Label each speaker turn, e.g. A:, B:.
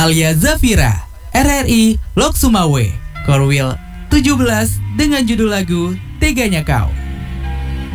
A: Alia Zafira, RRI Lok Sumawe, Korwil 17 dengan judul lagu Teganya Kau.